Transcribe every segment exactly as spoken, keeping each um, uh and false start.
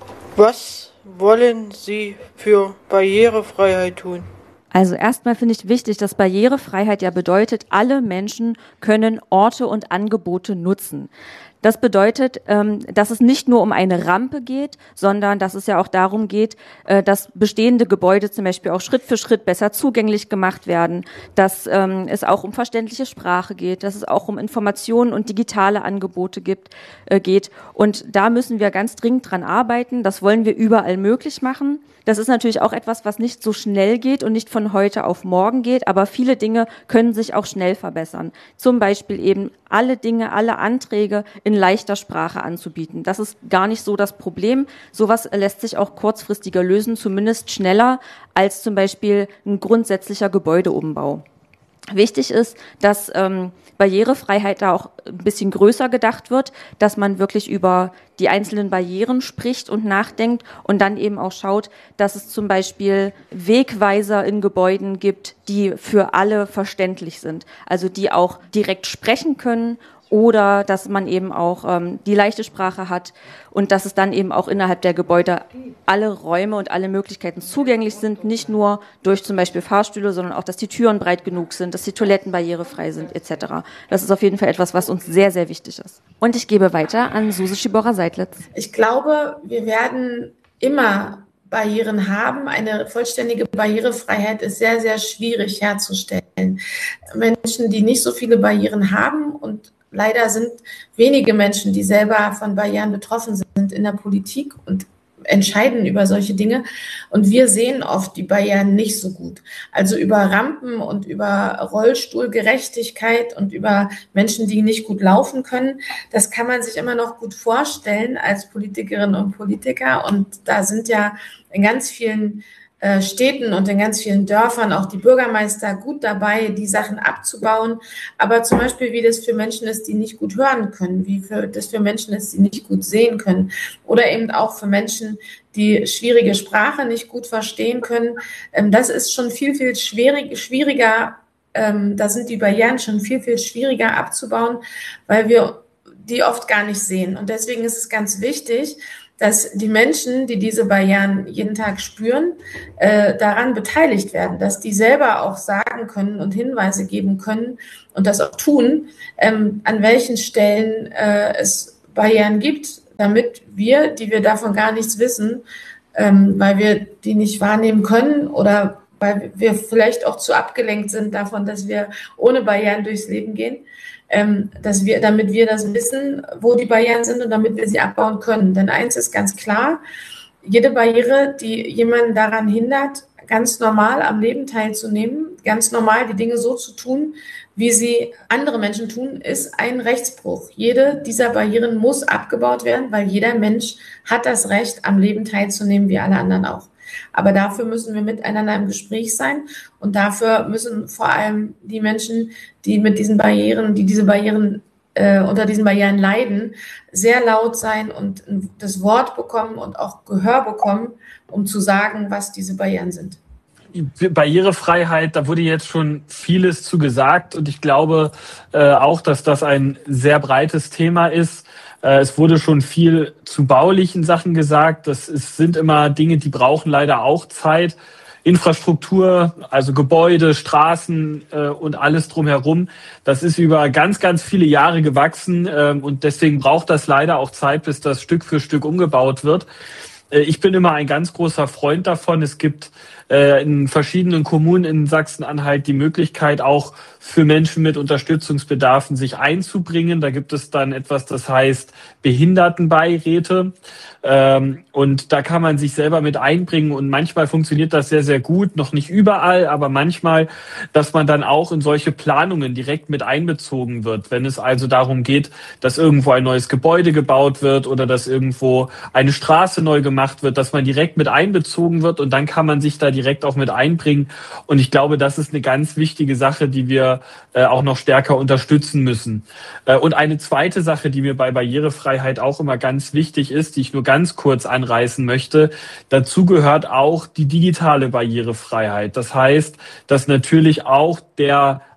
Was wollen Sie für Barrierefreiheit tun? Also erstmal finde ich wichtig, dass Barrierefreiheit ja bedeutet, alle Menschen können Orte und Angebote nutzen. Das bedeutet, dass es nicht nur um eine Rampe geht, sondern dass es ja auch darum geht, dass bestehende Gebäude zum Beispiel auch Schritt für Schritt besser zugänglich gemacht werden, dass es auch um verständliche Sprache geht, dass es auch um Informationen und digitale Angebote gibt, geht. Und da müssen wir ganz dringend dran arbeiten. Das wollen wir überall möglich machen. Das ist natürlich auch etwas, was nicht so schnell geht und nicht von heute auf morgen geht, aber viele Dinge können sich auch schnell verbessern. Zum Beispiel eben alle Dinge, alle Anträge in leichter Sprache anzubieten. Das ist gar nicht so das Problem. Sowas lässt sich auch kurzfristiger lösen, zumindest schneller als zum Beispiel ein grundsätzlicher Gebäudeumbau. Wichtig ist, dass ähm, Barrierefreiheit da auch ein bisschen größer gedacht wird, dass man wirklich über die einzelnen Barrieren spricht und nachdenkt und dann eben auch schaut, dass es zum Beispiel Wegweiser in Gebäuden gibt, die für alle verständlich sind, also die auch direkt sprechen können oder dass man eben auch ähm, die leichte Sprache hat und dass es dann eben auch innerhalb der Gebäude alle Räume und alle Möglichkeiten zugänglich sind, nicht nur durch zum Beispiel Fahrstühle, sondern auch, dass die Türen breit genug sind, dass die Toiletten barrierefrei sind et cetera. Das ist auf jeden Fall etwas, was uns sehr, sehr wichtig ist. Und ich gebe weiter an Suse Schibora-Seidlitz. Ich glaube, wir werden immer Barrieren haben. Eine vollständige Barrierefreiheit ist sehr, sehr schwierig herzustellen. Menschen, die nicht so viele Barrieren haben, und leider sind wenige Menschen, die selber von Barrieren betroffen sind, in der Politik und entscheiden über solche Dinge. Und wir sehen oft die Barrieren nicht so gut. Also über Rampen und über Rollstuhlgerechtigkeit und über Menschen, die nicht gut laufen können, das kann man sich immer noch gut vorstellen als Politikerinnen und Politiker. Und da sind ja in ganz vielen Städten und in ganz vielen Dörfern auch die Bürgermeister gut dabei, die Sachen abzubauen. Aber zum Beispiel, wie das für Menschen ist, die nicht gut hören können, wie für, das für Menschen ist, die nicht gut sehen können oder eben auch für Menschen, die schwierige Sprache nicht gut verstehen können. Das ist schon viel, viel schwierig, schwieriger. Da sind die Barrieren schon viel, viel schwieriger abzubauen, weil wir die oft gar nicht sehen. Und deswegen ist es ganz wichtig, dass die Menschen, die diese Barrieren jeden Tag spüren, äh, daran beteiligt werden, dass die selber auch sagen können und Hinweise geben können und das auch tun, ähm, an welchen Stellen äh, es Barrieren gibt, damit wir, die wir davon gar nichts wissen, ähm, weil wir die nicht wahrnehmen können oder weil wir vielleicht auch zu abgelenkt sind davon, dass wir ohne Barrieren durchs Leben gehen, Ähm, dass wir, damit wir das wissen, wo die Barrieren sind und damit wir sie abbauen können. Denn eins ist ganz klar, jede Barriere, die jemanden daran hindert, ganz normal am Leben teilzunehmen, ganz normal die Dinge so zu tun, wie sie andere Menschen tun, ist ein Rechtsbruch. Jede dieser Barrieren muss abgebaut werden, weil jeder Mensch hat das Recht, am Leben teilzunehmen, wie alle anderen auch. Aber dafür müssen wir miteinander im Gespräch sein und dafür müssen vor allem die Menschen, die mit diesen Barrieren, die diese Barrieren äh, unter diesen Barrieren leiden, sehr laut sein und das Wort bekommen und auch Gehör bekommen, um zu sagen, was diese Barrieren sind. Barrierefreiheit, da wurde jetzt schon vieles zu gesagt und ich glaube äh, auch, dass das ein sehr breites Thema ist. Äh, es wurde schon viel zu baulichen Sachen gesagt. Das ist, sind immer Dinge, die brauchen leider auch Zeit. Infrastruktur, also Gebäude, Straßen äh, und alles drumherum, das ist über ganz, ganz viele Jahre gewachsen äh, und deswegen braucht das leider auch Zeit, bis das Stück für Stück umgebaut wird. Äh, ich bin immer ein ganz großer Freund davon. Es gibt äh, in verschiedenen Kommunen in Sachsen-Anhalt die Möglichkeit, auch für Menschen mit Unterstützungsbedarfen sich einzubringen. Da gibt es dann etwas, das heißt Behindertenbeiräte. Ähm, und da kann man sich selber mit einbringen und manchmal funktioniert das sehr, sehr gut, noch nicht überall, aber manchmal, dass man dann auch in solche Planungen direkt mit einbezogen wird, wenn es also darum geht, dass irgendwo ein neues Gebäude gebaut wird oder dass irgendwo eine Straße neu gemacht wird, dass man direkt mit einbezogen wird und dann kann man sich da direkt auch mit einbringen und ich glaube, das ist eine ganz wichtige Sache, die wir äh, auch noch stärker unterstützen müssen. Äh, und eine zweite Sache, die mir bei Barrierefreiheit auch immer ganz wichtig ist, die ich nur ganz kurz anreißen möchte. Dazu gehört auch die digitale Barrierefreiheit. Das heißt, dass natürlich auch der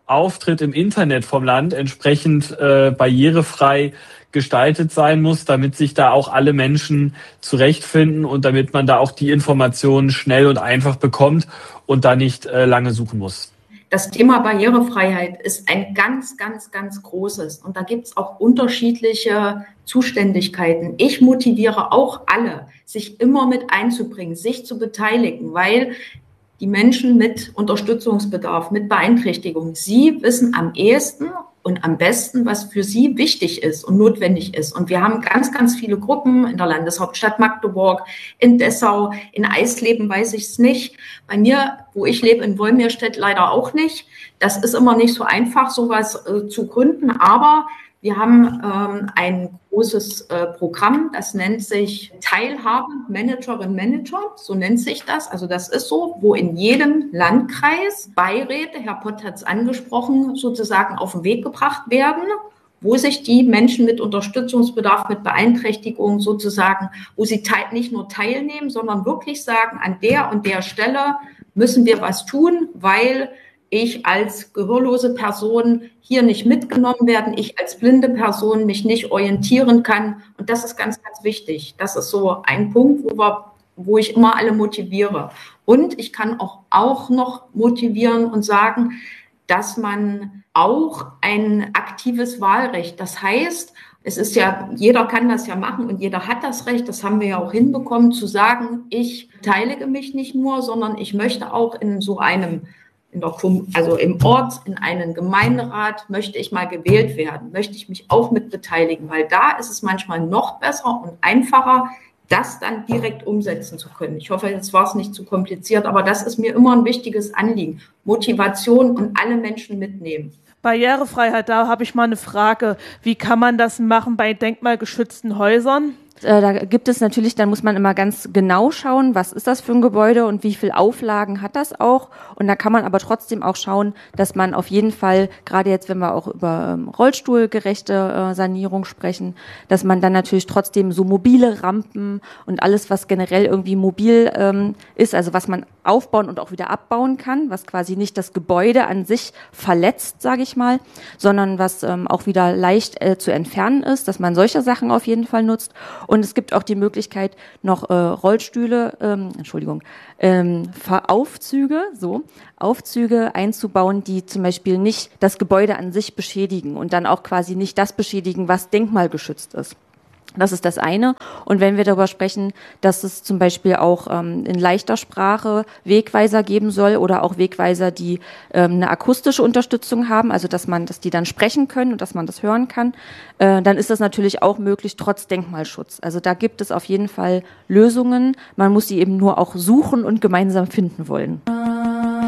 Auftritt im Internet vom Land entsprechend äh, barrierefrei gestaltet sein muss, damit sich da auch alle Menschen zurechtfinden und damit man da auch die Informationen schnell und einfach bekommt und da nicht äh, lange suchen muss. Das Thema Barrierefreiheit ist ein ganz, ganz, ganz großes. Und da gibt es auch unterschiedliche Zuständigkeiten. Ich motiviere auch alle, sich immer mit einzubringen, sich zu beteiligen, weil die Menschen mit Unterstützungsbedarf, mit Beeinträchtigung, sie wissen am ehesten und am besten, was für sie wichtig ist und notwendig ist. Und wir haben ganz, ganz viele Gruppen in der Landeshauptstadt Magdeburg, in Dessau, in Eisleben weiß ich es nicht. Bei mir, wo ich lebe, in Wolmirstedt leider auch nicht. Das ist immer nicht so einfach, sowas äh, zu gründen. Aber wir haben ähm, ein großes äh, Programm, das nennt sich Teilhabe Managerin Manager, so nennt sich das. Also das ist so, wo in jedem Landkreis Beiräte, Herr Pott hat es angesprochen, sozusagen auf den Weg gebracht werden, wo sich die Menschen mit Unterstützungsbedarf, mit Beeinträchtigung sozusagen, wo sie teil, nicht nur teilnehmen, sondern wirklich sagen, an der und der Stelle müssen wir was tun, weil ich als gehörlose Person hier nicht mitgenommen werden, ich als blinde Person mich nicht orientieren kann. Und das ist ganz, ganz wichtig. Das ist so ein Punkt, wo, wir, wo ich immer alle motiviere. Und ich kann auch, auch noch motivieren und sagen, dass man auch ein aktives Wahlrecht, das heißt, es ist ja, jeder kann das ja machen und jeder hat das Recht, das haben wir ja auch hinbekommen, zu sagen, ich beteilige mich nicht nur, sondern ich möchte auch in so einem In der, also im Ort, in einen Gemeinderat möchte ich mal gewählt werden, möchte ich mich auch mit beteiligen, weil da ist es manchmal noch besser und einfacher, das dann direkt umsetzen zu können. Ich hoffe, jetzt war es nicht zu kompliziert, aber das ist mir immer ein wichtiges Anliegen. Motivation und alle Menschen mitnehmen. Barrierefreiheit, da habe ich mal eine Frage. Wie kann man das machen bei denkmalgeschützten Häusern? Da gibt es natürlich, dann muss man immer ganz genau schauen, was ist das für ein Gebäude und wie viel Auflagen hat das auch. Und da kann man aber trotzdem auch schauen, dass man auf jeden Fall, gerade jetzt, wenn wir auch über ähm, rollstuhlgerechte äh, Sanierung sprechen, dass man dann natürlich trotzdem so mobile Rampen und alles, was generell irgendwie mobil ähm, ist, also was man aufbauen und auch wieder abbauen kann, was quasi nicht das Gebäude an sich verletzt, sage ich mal, sondern was ähm, auch wieder leicht äh, zu entfernen ist, dass man solche Sachen auf jeden Fall nutzt. Und es gibt auch die Möglichkeit, noch äh, Rollstühle, ähm, Entschuldigung, ähm, Aufzüge, so Aufzüge einzubauen, die zum Beispiel nicht das Gebäude an sich beschädigen und dann auch quasi nicht das beschädigen, was denkmalgeschützt ist. Das ist das eine. Und wenn wir darüber sprechen, dass es zum Beispiel auch ähm, in leichter Sprache Wegweiser geben soll oder auch Wegweiser, die ähm, eine akustische Unterstützung haben, also dass man, dass die dann sprechen können und dass man das hören kann, äh, dann ist das natürlich auch möglich trotz Denkmalschutz. Also da gibt es auf jeden Fall Lösungen. Man muss sie eben nur auch suchen und gemeinsam finden wollen.